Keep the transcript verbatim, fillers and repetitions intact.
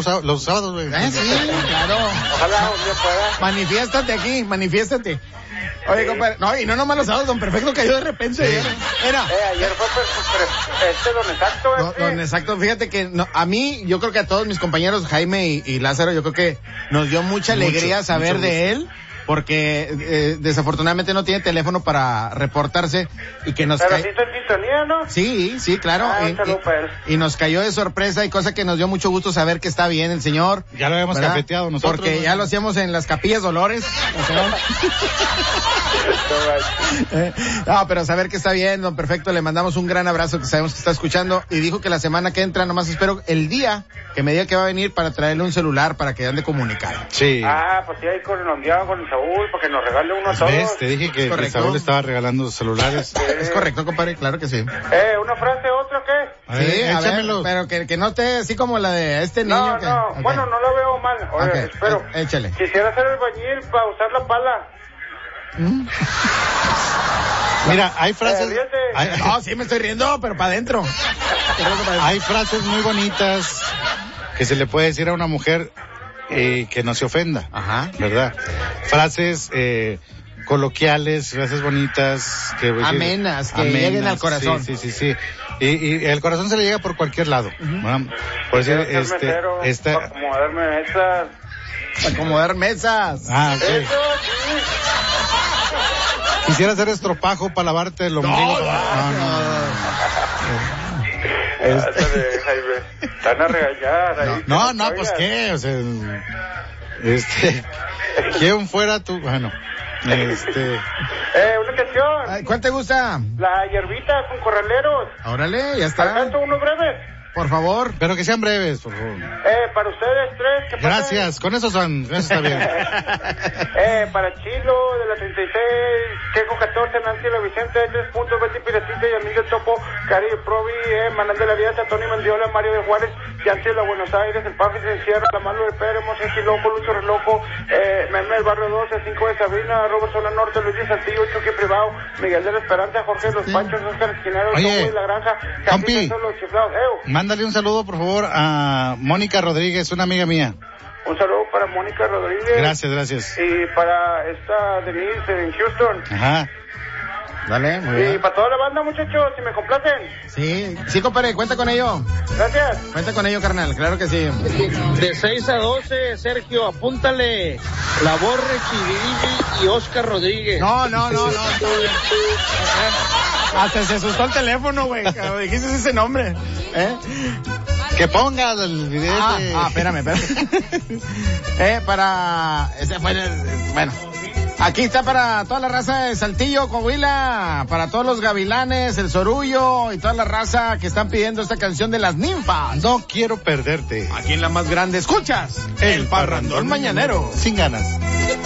los sábados, güey. ¿Eh? Sí, claro. Ojalá un día pueda. Manifiéstate aquí, manifiéstate. Oye, sí. Compadre, no, y no nomás los sábados, don Perfecto cayó de repente. Sí. Era. Eh, ayer fue pues, pues, este don Exacto, no, este. Don Exacto, fíjate que no, a mí, yo creo que a todos mis compañeros, Jaime y, y Lázaro, yo creo que nos dio mucha alegría mucho, saber mucho de él. Porque eh, desafortunadamente no tiene teléfono para reportarse y que nos pero ca... sí está en sintonía, ¿no? Sí, sí, claro. Ah, y, salud, y, y nos cayó de sorpresa y cosa que nos dio mucho gusto saber que está bien el señor. Ya lo habíamos ¿verdad? Cafeteado nosotros. Porque ¿no? Ya lo hacíamos en las Capillas Dolores. eh, no, pero saber que está bien, don Perfecto, le mandamos un gran abrazo que sabemos que está escuchando y dijo que la semana que entra nomás espero el día que me diga que va a venir para traerle un celular para que ande comunicado. Sí. Ah, pues sí, ahí con el ondeado, con el Saúl, para que nos regale uno a todos. ¿Ves? Te dije que el Saúl estaba regalando celulares. Sí. Es correcto, compadre, claro que sí. Eh, ¿una frase, otra o qué? A ver, sí, a ver, pero que, que no esté así como la de este niño. No, que... no, okay. Bueno, no lo veo mal. Oye, okay. espero. É, échale. Quisiera ser albañil para usar la pala. ¿Mm? Mira, hay frases... Eh, hay, no, sí me estoy riendo, pero para adentro. Hay frases muy bonitas que se le puede decir a una mujer eh, que no se ofenda. Ajá. ¿Verdad? Frases eh, coloquiales, frases bonitas. Que, amenas, que amenas, lleguen al corazón. Sí, sí, sí. sí. Y, y el corazón se le llega por cualquier lado. Uh-huh. Por decir, este... Mesero, esta... para acomodarme mesas. Para acomodar mesas. Ah, ok. Eso, sí. Quisiera hacer estropajo para lavarte el ombligo. No, no, no. no, no. Este... Jaime, están a regañar ahí. No, no, no pues qué, o sea, este, ¿quién fuera tú? Bueno, este. Eh, una canción. Ay, ¿cuál te gusta? La hierbita con corraleros. Órale, ya está. ¿Alcanzo uno breve? Por favor. Pero que sean breves, por favor. Eh, para ustedes tres, ¿qué pasa? Gracias, con eso son, eso está bien. eh, para Chilo, de la treinta y seis, Keco catorce, Nancy La Vicente, tres puntos, Betty Pirecita y Emilio Topo, Cari Provi, eh, Manuel de la Vieta, Tony Mendiola, Mario de Juárez, Yancy de la Buenos Aires, el Papi se encierra, la Mano de Pérez, Mosé Loco, Lucho Reloco, eh, Meme del Barrio doce, cinco de Sabrina, Robert Sola Norte, Luis de Saltillo, Choque Privado, Miguel de la Esperanza, Jorge de los sí. Panchos, Oscar Esquinero, Oye, de la Granja, Campi, los chiflados, eh, mándale un saludo, por favor, a Mónica Rodríguez, una amiga mía. Un saludo para Mónica Rodríguez. Gracias, gracias. Y para esta Denise en Houston. Ajá. Dale, muy bien. Y para toda la banda, muchachos, si me complacen. Sí, sí, compadre, cuenta con ello. Gracias. Cuenta con ello, carnal, claro que sí. De seis a doce, Sergio, apúntale. La Borre, Chiriri y Oscar Rodríguez. No, no, no, no. Hasta se asustó el teléfono, güey. Dijiste ese nombre. ¿Eh? Que pongas el video. Ah, de... ah, espérame, espérame. eh, para... Ese fue el... Bueno. Aquí está para toda la raza de Saltillo, Coahuila, para todos los gavilanes, el Sorullo y toda la raza que están pidiendo esta canción de las ninfas. No quiero perderte. Aquí en la más grande, escuchas el Parrandón Mañanero. Sin ganas.